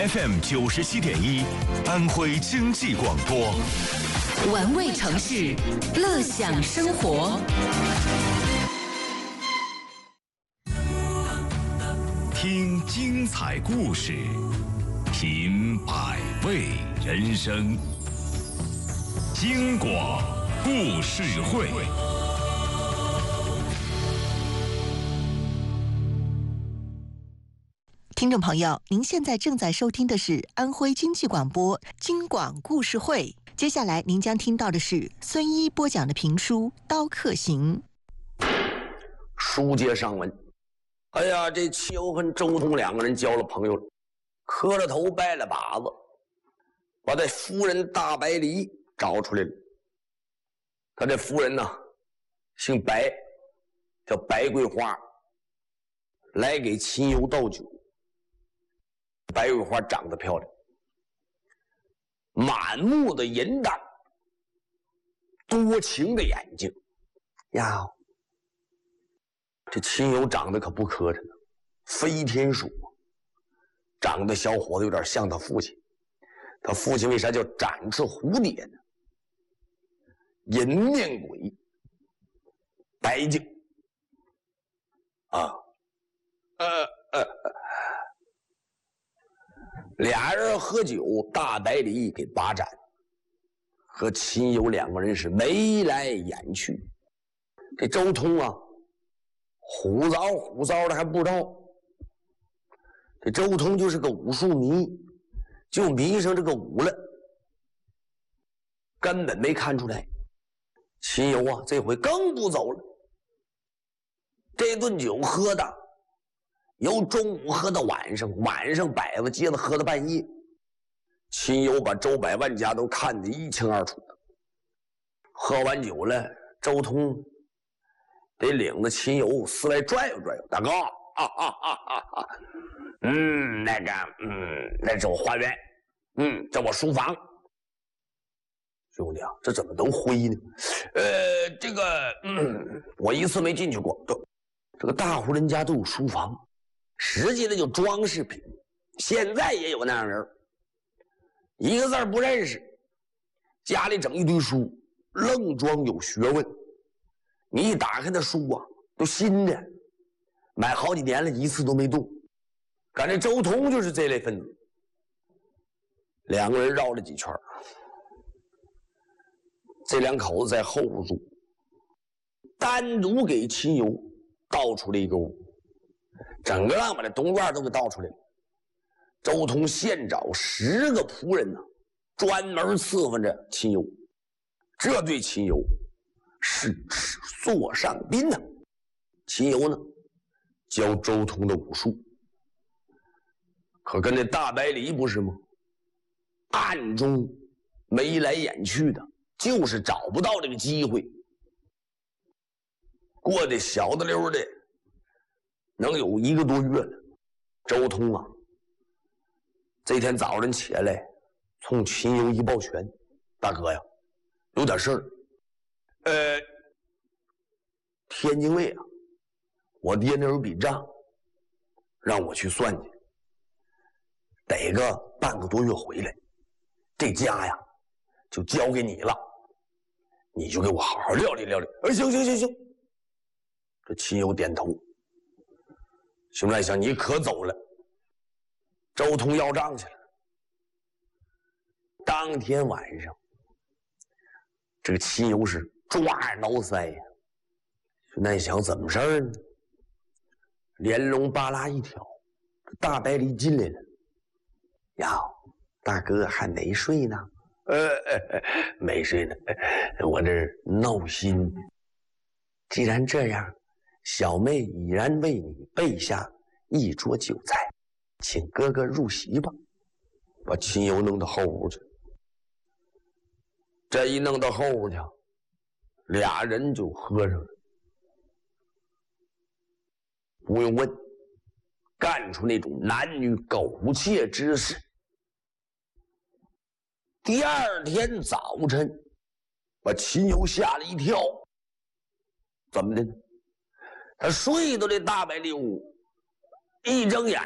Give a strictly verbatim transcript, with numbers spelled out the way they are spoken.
F M 九十七点一，安徽经济广播。 玩味城市，乐享生活。 听精彩故事，品百味人生。京广故事会。 听众朋友，您现在正在收听的是安徽经济广播京广故事会。接下来您将听到的是孙一播讲的评书《刀客行》。 书接上文，哎呀，这戚友和周通两个人交了朋友了，磕了头拜了把子，把这夫人大白梨找出来了。他这夫人呢，姓白，叫白桂花，来给秦友倒酒。白桂花长得漂亮，满目的淫荡，多情的眼睛呀！这秦友长得可不磕碜呢，飞天鼠，长得小伙子有点像他父亲。他父亲为啥叫展翅蝴蝶呢？银面鬼，白净啊，呃呃。呃俩人喝酒，大白梨给把盏，和秦友两个人是眉来眼去。这周通啊，虎糟虎糟的还不知道，这周通就是个武术迷，就迷上这个武了，根本没看出来。秦友啊，这回更不走了，这顿酒喝的由中午喝到晚上，晚上摆子接着喝到半夜。秦友把周百万家都看得一清二楚的。喝完酒了，周通得领着秦友四外转悠转悠。大哥，啊啊啊啊啊！嗯，那个，嗯，那是我花园，嗯，这我书房。兄弟啊，这怎么都灰呢？呃，这个，嗯，我一次没进去过。这个大户人家都有书房。实际的就装饰品，现在也有那样人，一个字不认识，家里整一堆书，愣装有学问。你一打开那书啊，都新的，买好几年了，一次都没动。感觉周通就是这类分子。两个人绕了几圈，这两口子在后屋住，单独给秦友倒出了一个屋。整个让把这东院都给倒出来了。周通现找十个仆人呢，专门伺候着秦友。这对秦友是座上宾呢。秦友呢，教周通的武术，可跟那大白梨不是吗？暗中眉来眼去的，就是找不到这个机会。过得小的溜的。能有一个多月了，周通啊，这天早上起来，冲秦友一抱拳：“大哥呀，有点事儿。呃，天津卫啊，我爹那有笔账，让我去算去，得个半个多月回来，这家呀就交给你了，你就给我好好料理料理。”哎，行行行行。这秦友点头。熊来想，你可走了。周通要账去了。当天晚上，这个秦友是抓耳挠腮呀。熊来想怎么事儿呢？连笼巴拉一挑，大白梨进来了。呀，大哥还没睡呢？呃，没睡呢，我这闹心。既然这样。小妹已然为你备下一桌酒菜，请哥哥入席吧。把秦友弄到后屋去，这一弄到后屋去，俩人就喝上了。不用问，干出那种男女苟且之事。第二天早晨，把秦友吓了一跳。怎么的呢？他睡到这大白梨屋，一睁眼